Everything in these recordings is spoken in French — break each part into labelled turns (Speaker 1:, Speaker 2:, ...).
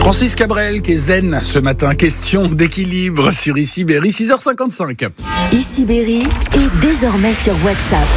Speaker 1: Francis Cabrel qui est zen ce matin. Question d'équilibre sur Ici Berry, 6h55.
Speaker 2: Ici Berry est désormais sur WhatsApp.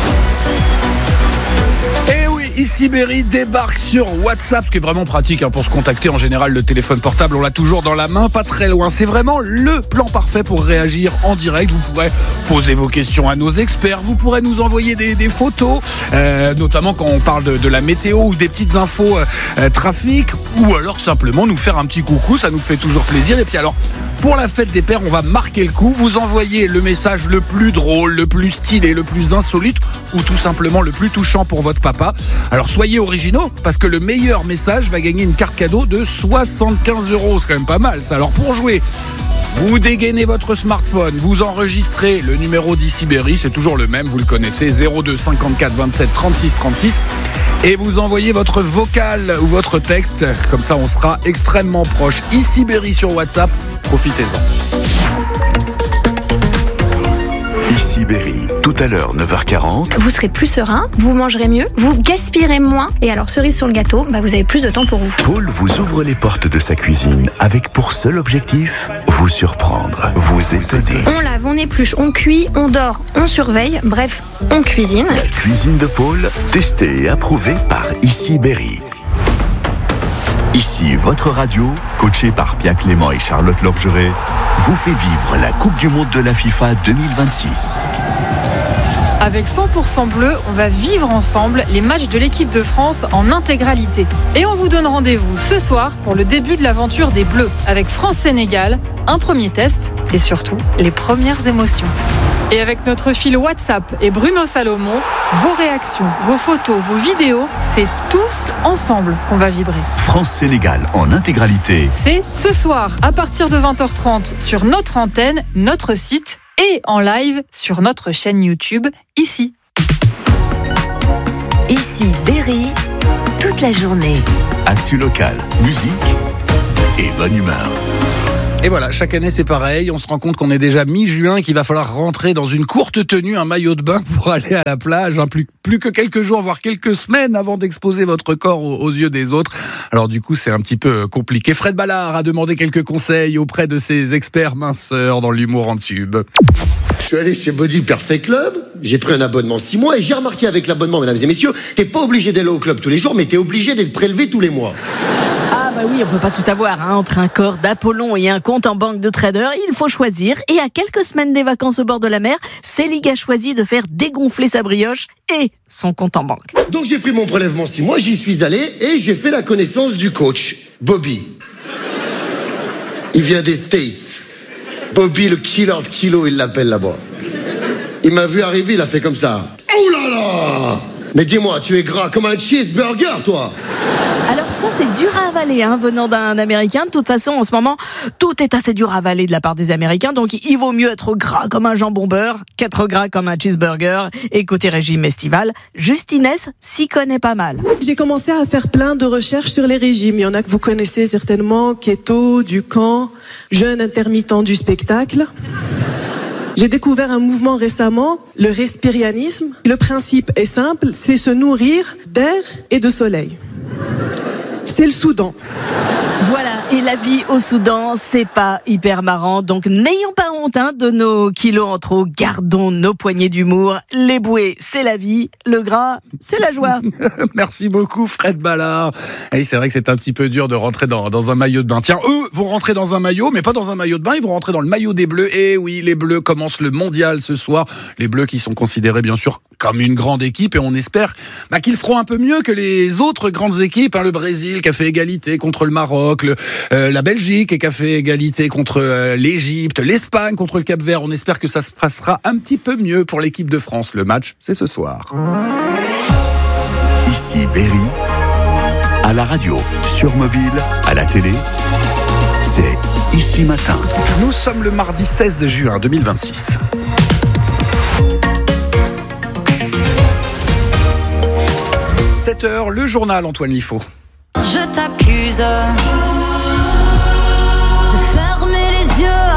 Speaker 1: Et oui, Ici Berry débarque sur WhatsApp, ce qui est vraiment pratique pour se contacter. En général, le téléphone portable, on l'a toujours dans la main, pas très loin. C'est vraiment le plan parfait pour réagir en direct. Vous pourrez poser vos questions à nos experts. Vous pourrez nous envoyer des photos, notamment quand on parle de la météo ou des petites infos trafic, ou alors simplement nous faire un petit coucou. Ça nous fait toujours plaisir. Et puis alors, pour la fête des pères, on va marquer le coup. Vous envoyez le message le plus drôle, le plus stylé, le plus insolite ou tout simplement le plus touchant pour votre papa. Alors soyez originaux parce que le meilleur message va gagner une carte cadeau de 75 €. C'est quand même pas mal ça. Alors pour jouer, vous dégainez votre smartphone, vous enregistrez le numéro d'Ici Berry, c'est toujours le même, vous le connaissez, 02 54 27 36 36. Et vous envoyez votre vocal ou votre texte, comme ça on sera extrêmement proche. Ici Berry sur WhatsApp, profitez-en.
Speaker 3: Ici Berry, tout à l'heure 9h40.
Speaker 4: Vous serez plus serein, vous mangerez mieux, vous gaspillerez moins. Et alors cerise sur le gâteau, vous avez plus de temps pour vous.
Speaker 3: Paul vous ouvre les portes de sa cuisine avec pour seul objectif, vous surprendre, vous étonner.
Speaker 4: On lave, on épluche, on cuit, on dort, on surveille, bref, on cuisine.
Speaker 3: La cuisine de Paul, testée et approuvée par Ici Berry. Ici, votre radio, coachée par Pierre Clément et Charlotte Lorgeret, vous fait vivre la Coupe du Monde de la FIFA 2026.
Speaker 5: Avec 100% bleu, on va vivre ensemble les matchs de l'équipe de France en intégralité. Et on vous donne rendez-vous ce soir pour le début de l'aventure des Bleus, avec France-Sénégal, un premier test et surtout les premières émotions. Et avec notre fil WhatsApp et Bruno Salomon, vos réactions, vos photos, vos vidéos, c'est tous ensemble qu'on va vibrer.
Speaker 3: France-Sénégal en intégralité.
Speaker 5: C'est ce soir à partir de 20h30 sur notre antenne, notre site et en live sur notre chaîne YouTube, ici.
Speaker 2: Ici Berry, toute la journée.
Speaker 3: Actu local, musique et bonne humeur.
Speaker 1: Et voilà, chaque année c'est pareil, on se rend compte qu'on est déjà mi-juin et qu'il va falloir rentrer dans une courte tenue, un maillot de bain pour aller à la plage, plus que quelques jours, voire quelques semaines avant d'exposer votre corps aux yeux des autres. Alors du coup c'est un petit peu compliqué. Fred Ballard a demandé quelques conseils auprès de ses experts minceurs dans l'humour en tube.
Speaker 6: Je suis allé chez Body Perfect Club, j'ai pris un abonnement 6 mois et j'ai remarqué avec l'abonnement, mesdames et messieurs, t'es pas obligé d'aller au club tous les jours, mais t'es obligé d'être prélevé tous les mois.
Speaker 7: Ah bah oui, on peut pas tout avoir, entre un corps d'Apollon et un compte en banque de trader, il faut choisir. Et à quelques semaines des vacances au bord de la mer, Célig a choisi de faire dégonfler sa brioche et son compte en banque.
Speaker 6: Donc j'ai pris mon prélèvement 6 mois, j'y suis allé et j'ai fait la connaissance du coach, Bobby. Il vient des States. Bobby le killer de kilo, il l'appelle là-bas. Il m'a vu arriver, il a fait comme ça. Oh là là! Mais dis-moi, tu es gras comme un cheeseburger, toi!
Speaker 7: Alors ça, c'est dur à avaler, venant d'un Américain. De toute façon, en ce moment, tout est assez dur à avaler de la part des Américains. Donc, il vaut mieux être gras comme un jambon beurre qu'être gras comme un cheeseburger. Et côté régime estival, Justinès s'y connaît pas mal.
Speaker 8: J'ai commencé à faire plein de recherches sur les régimes. Il y en a que vous connaissez certainement, keto, Ducan, jeûne intermittent du spectacle. J'ai découvert un mouvement récemment, le respirianisme. Le principe est simple, c'est se nourrir d'air et de soleil. C'est le Soudan.
Speaker 7: Voilà, et la vie au Soudan, c'est pas hyper marrant. Donc n'ayons pas honte de nos kilos en trop. Gardons nos poignées d'humour. Les bouées, c'est la vie. Le gras, c'est la joie.
Speaker 1: Merci beaucoup Fred Ballard. Et c'est vrai que c'est un petit peu dur de rentrer dans un maillot de bain. Tiens, eux vont rentrer dans un maillot, mais pas dans un maillot de bain. Ils vont rentrer dans le maillot des Bleus. Et oui, les Bleus commencent le mondial ce soir. Les Bleus qui sont considérés bien sûr comme une grande équipe. Et on espère qu'ils feront un peu mieux que les autres grandes équipes. Le Brésil qui a fait égalité contre le Maroc, la Belgique qui a fait égalité contre l'Égypte, l'Espagne contre le Cap-Vert. On espère que ça se passera un petit peu mieux pour l'équipe de France. Le match, c'est ce soir.
Speaker 3: Ici Berry, à la radio, sur mobile, à la télé, c'est Ici Matin.
Speaker 1: Nous sommes le mardi 16 juin 2026. « 7h, le journal Antoine Liffaut.
Speaker 9: Je t'accuse de fermer les yeux alors que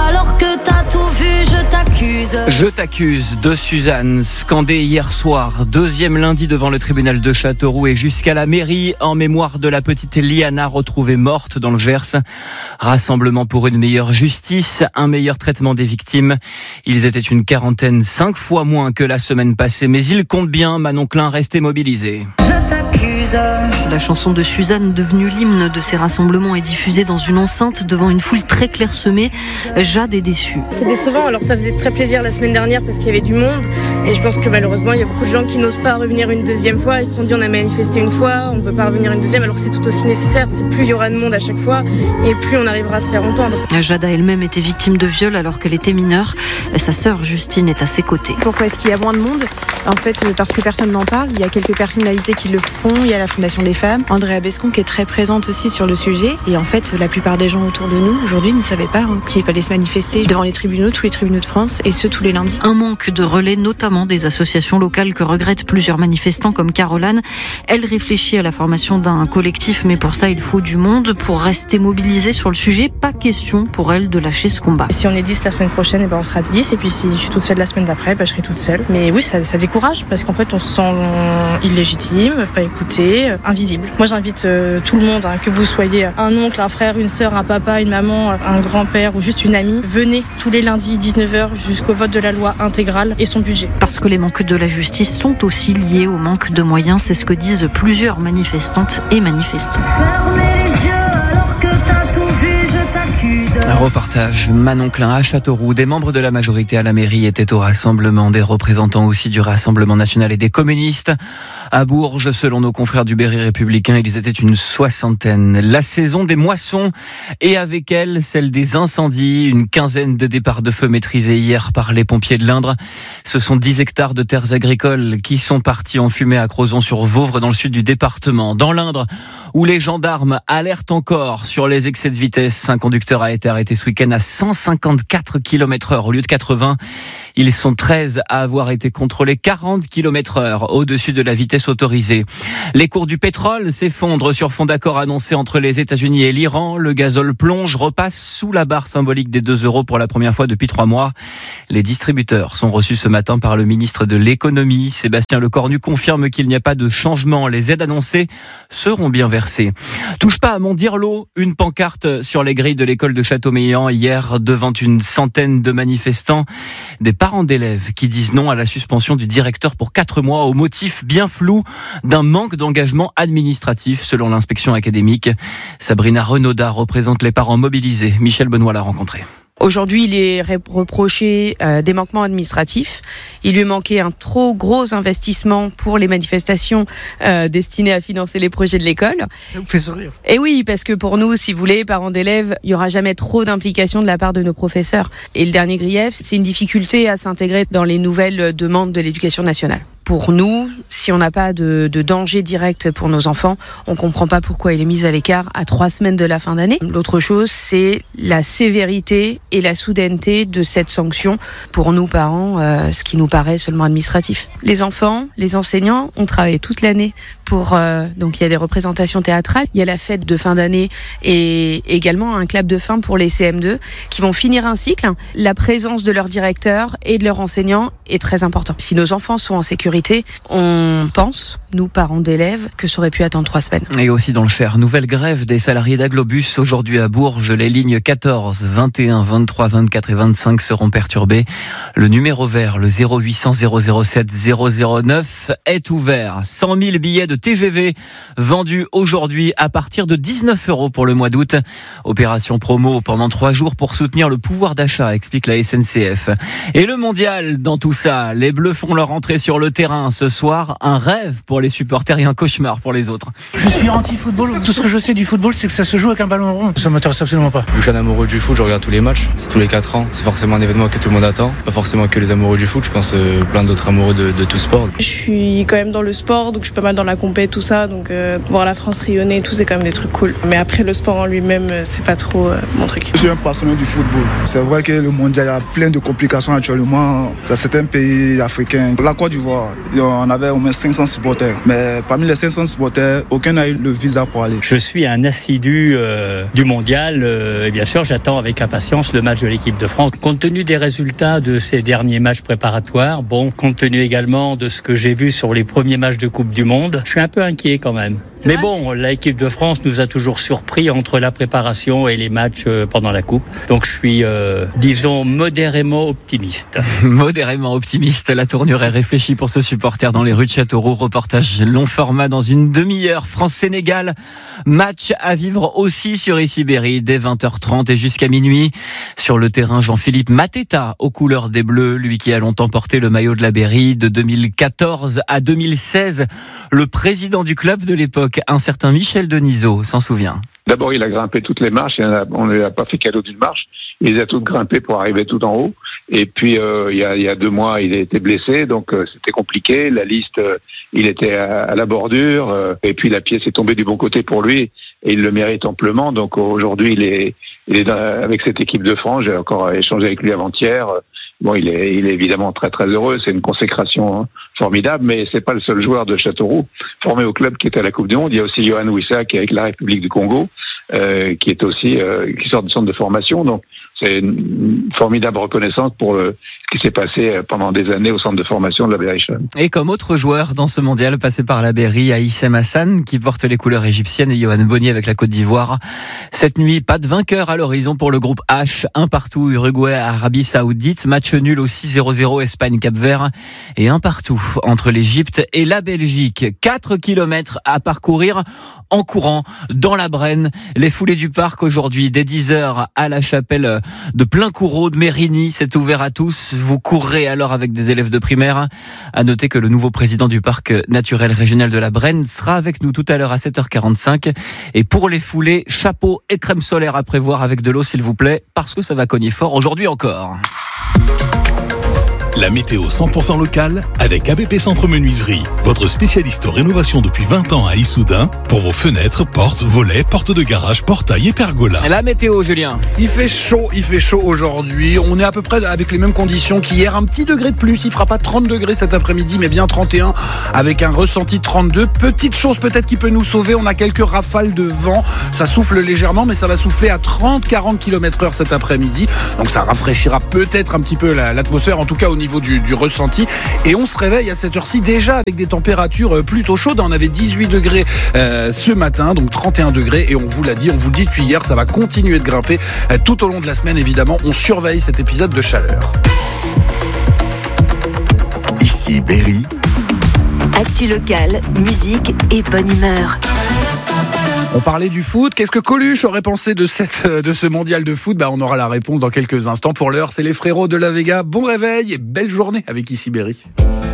Speaker 9: que t'as tout vu, je t'accuse.
Speaker 10: Je t'accuse de Suzanne, scandée hier soir, deuxième lundi devant le tribunal de Châteauroux et jusqu'à la mairie en mémoire de la petite Liana retrouvée morte dans le Gers. Rassemblement pour une meilleure justice, un meilleur traitement des victimes. Ils étaient une quarantaine, 5 fois moins que la semaine passée, mais ils comptent bien, Manon Klein restait mobilisée.
Speaker 9: Je t'accuse.
Speaker 11: La chanson de Suzanne, devenue l'hymne de ces rassemblements, est diffusée dans une enceinte devant une foule très clairsemée. Jade est déçue.
Speaker 12: C'est décevant, alors ça faisait très plaisir la semaine dernière parce qu'il y avait du monde et je pense que malheureusement il y a beaucoup de gens qui n'osent pas revenir une deuxième fois. Ils se sont dit on a manifesté une fois, on ne veut pas revenir une deuxième alors que c'est tout aussi nécessaire. C'est plus il y aura de monde à chaque fois et plus on arrivera à se faire entendre.
Speaker 11: Jade a elle-même été victime de viol alors qu'elle était mineure. Sa sœur Justine est à ses côtés.
Speaker 13: Pourquoi est-ce qu'il y a moins de monde ? En fait, parce que personne n'en parle. Il y a quelques personnalités qui le font. Il y a la Fondation des femmes, Andrea Bescon qui est très présente aussi sur le sujet. Et en fait, la plupart des gens autour de nous aujourd'hui ne savaient pas qu'il fallait se manifester devant les tribunaux, tous les tribunaux de France, et ce tous les lundis.
Speaker 11: Un manque de relais, notamment des associations locales que regrettent plusieurs manifestants comme Caroline. Elle réfléchit à la formation d'un collectif, mais pour ça, il faut du monde. Pour rester mobilisée sur le sujet, pas question pour elle de lâcher ce combat.
Speaker 12: Si on est 10 la semaine prochaine, on sera 10. Et puis si je suis toute seule la semaine d'après, je serai toute seule. Mais oui, ça décourage parce qu'en fait, on se sent illégitime, pas écouté, invisible. Moi, j'invite tout le monde, que vous soyez un oncle, un frère, une sœur, un papa, une maman, un grand-père ou juste une amie. Venez tous les lundis 19h jusqu'au vote de la loi intégrale et son budget.
Speaker 11: Parce que les manques de la justice sont aussi liés au manque de moyens, c'est ce que disent plusieurs manifestantes et manifestants.
Speaker 9: Fermez les yeux alors que t'as tout vu, je t'accuse.
Speaker 10: Un reportage, Manon Klein à Châteauroux. Des membres de la majorité à la mairie étaient au rassemblement, des représentants aussi du Rassemblement national et des communistes. À Bourges, selon nos confrères du Berry républicain, ils étaient une 60aine. La saison des moissons et avec elle, celle des incendies. Une quinzaine de départs de feu maîtrisés hier par les pompiers de l'Indre. Ce sont 10 hectares de terres agricoles qui sont partis en fumée à Crozon-sur-Vauvre dans le sud du département. Dans l'Indre, où les gendarmes alertent encore sur les excès de vitesse. Un conducteur a été arrêté ce week-end à 154 km/h au lieu de 80. Ils sont 13 à avoir été contrôlés 40 km/h au-dessus de la vitesse autorisée. Les cours du pétrole s'effondrent sur fond d'accord annoncé entre les États-Unis et l'Iran. Le gazole plonge, repasse sous la barre symbolique des 2 € pour la première fois depuis 3 mois. Les distributeurs sont reçus ce matin par le ministre de l'économie. Sébastien Lecornu confirme qu'il n'y a pas de changement. Les aides annoncées seront bien versées. Touche pas à mon dirlo, une pancarte sur les grilles de l'école de Châteaumeillan hier devant une centaine de manifestants. Des parents d'élèves qui disent non à la suspension du directeur pour 4 mois au motif bien flou d'un manque d'engagement administratif selon l'inspection académique. Sabrina Renaudat représente les parents mobilisés. Michel Benoît l'a rencontré.
Speaker 14: Aujourd'hui, il est reproché des manquements administratifs. Il lui manquait un trop gros investissement pour les manifestations destinées à financer les projets de l'école.
Speaker 1: Ça vous fait sourire.
Speaker 14: Et oui, parce que pour nous, si vous voulez, parents d'élèves, il n'y aura jamais trop d'implication de la part de nos professeurs. Et le dernier grief, c'est une difficulté à s'intégrer dans les nouvelles demandes de l'éducation nationale. Pour nous, si on n'a pas de danger direct pour nos enfants, on comprend pas pourquoi il est mis à l'écart à 3 semaines de la fin d'année. L'autre chose, c'est la sévérité et la soudaineté de cette sanction pour nous parents, ce qui nous paraît seulement administratif. Les enfants, les enseignants ont travaillé toute l'année pour donc il y a des représentations théâtrales, il y a la fête de fin d'année et également un clap de fin pour les CM2 qui vont finir un cycle. La présence de leur directeur et de leurs enseignants est très importante. Si nos enfants sont en sécurité, on pense, nous parents d'élèves, que ça aurait pu attendre 3 semaines.
Speaker 10: Et aussi dans le Cher, nouvelle grève des salariés d'Aglobus. Aujourd'hui à Bourges, les lignes 14, 21, 23, 24 et 25 seront perturbées. Le numéro vert, le 0800 007 009, est ouvert. 100 000 billets de TGV vendus aujourd'hui à partir de 19 € pour le mois d'août. Opération promo pendant 3 jours pour soutenir le pouvoir d'achat, explique la SNCF. Et le mondial dans tout ça, les Bleus font leur entrée sur le terrain ce soir, un rêve pour les supporters et un cauchemar pour les autres.
Speaker 15: Je suis anti-football. Tout ce que je sais du football, c'est que ça se joue avec un ballon rond. Ça m'intéresse absolument pas.
Speaker 16: Je suis un amoureux du foot, je regarde tous les matchs. C'est tous les 4 ans. C'est forcément un événement que tout le monde attend. Pas forcément que les amoureux du foot, je pense plein d'autres amoureux de tout sport.
Speaker 17: Je suis quand même dans le sport, donc je suis pas mal dans la compète, tout ça. Donc voir la France rayonner, tout, c'est quand même des trucs cool. Mais après, le sport en lui-même, c'est pas trop mon truc.
Speaker 18: Je suis un passionné du football. C'est vrai que le mondial, il y a plein de complications actuellement dans certains pays africains. La Côte d'Ivoire, on avait au moins 500 supporters. supporters. Mais parmi les 500 supporters, aucun n'a eu le visa pour aller.
Speaker 19: Je suis un assidu du mondial et bien sûr j'attends avec impatience le match de l'équipe de France. Compte tenu des résultats de ces derniers matchs préparatoires, compte tenu également de ce que j'ai vu sur les premiers matchs de Coupe du Monde, je suis un peu inquiet quand même. Mais bon, l'équipe de France nous a toujours surpris entre la préparation et les matchs pendant la Coupe. Donc je suis, disons, modérément optimiste.
Speaker 10: Modérément optimiste, la tournure est réfléchie pour ce supporter dans les rues de Châteauroux. Reportage long format dans une demi-heure. France-Sénégal, match à vivre aussi sur Ici Berry dès 20h30 et jusqu'à minuit. Sur le terrain, Jean-Philippe Mateta aux couleurs des Bleus, lui qui a longtemps porté le maillot de la Berry de 2014 à 2016. Le président du club de l'époque, un certain Michel Denisot, s'en souvient.
Speaker 20: D'abord, il a grimpé toutes les marches, on ne lui a pas fait cadeau d'une marche, il les a toutes grimpées pour arriver tout en haut. Et puis, il y a 2 mois, il a été blessé, donc c'était compliqué. La liste, il était à la bordure, et puis la pièce est tombée du bon côté pour lui, et il le mérite amplement. Donc aujourd'hui, il est avec cette équipe de France. J'ai encore échangé avec lui avant-hier. Bon, il est évidemment très très heureux. C'est une consécration formidable, mais c'est pas le seul joueur de Châteauroux formé au club qui est à la Coupe du Monde. Il y a aussi Yohan Wissa qui est avec la République du Congo, qui est aussi qui sort du centre de formation. Donc c'est une formidable reconnaissance pour ce qui s'est passé pendant des années au centre de formation de la Berry Jeune.
Speaker 10: Et comme autre joueur dans ce mondial passé par la Berry, Aïssem Hassan qui porte les couleurs égyptiennes et Yohan Bonnier avec la Côte d'Ivoire. Cette nuit, pas de vainqueur à l'horizon pour le groupe H. 1 partout Uruguay, Arabie Saoudite. Match nul aussi 0-0 Espagne, Cap-Vert. Et 1 partout entre l'Égypte et la Belgique. 4 kilomètres à parcourir en courant dans la Brenne. Les foulées du parc aujourd'hui dès 10h à la chapelle de Plaincourreau de Mérigny. C'est ouvert à tous. Vous courrez alors avec des élèves de primaire. À noter que le nouveau président du parc naturel régional de la Brenne sera avec nous tout à l'heure à 7h45. Et pour les foulées, chapeau et crème solaire à prévoir avec de l'eau s'il vous plaît, parce que ça va cogner fort aujourd'hui encore.
Speaker 21: La météo 100% locale avec ABP Centre Menuiserie, votre spécialiste rénovation depuis 20 ans à Issoudun pour vos fenêtres, portes, volets, portes de garage, portails et pergolas.
Speaker 10: La météo, Julien.
Speaker 1: Il fait chaud aujourd'hui. On est à peu près avec les mêmes conditions qu'hier. Un petit degré de plus. Il fera pas 30 degrés cet après-midi, mais bien 31 avec un ressenti 32. Petite chose peut-être qui peut nous sauver. On a quelques rafales de vent. Ça souffle légèrement, mais ça va souffler à 30-40 km/h cet après-midi. Donc ça rafraîchira peut-être un petit peu l'atmosphère, en tout cas au niveau du ressenti. Et on se réveille à cette heure-ci déjà avec des températures plutôt chaudes. On avait 18 degrés ce matin, donc 31 degrés. Et on vous l'a dit, on vous le dit depuis hier, ça va continuer de grimper tout au long de la semaine. Évidemment, on surveille cet épisode de chaleur.
Speaker 3: Ici Berry.
Speaker 2: Actu locale, musique et bonne humeur.
Speaker 1: On parlait du foot. Qu'est-ce que Coluche aurait pensé de ce mondial de foot ? On aura la réponse dans quelques instants. Pour l'heure, c'est les frérots de la Vega. Bon réveil et belle journée avec Ici Berry.